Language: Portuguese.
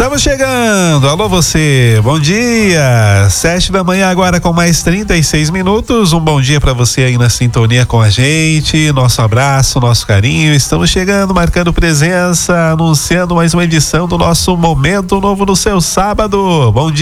Estamos chegando, alô você, bom dia, 7 da manhã agora com mais 36 minutos, um bom dia pra você aí na sintonia com a gente, nosso abraço, nosso carinho, estamos chegando, marcando presença, anunciando mais uma edição do nosso Momento Novo no seu sábado, bom dia.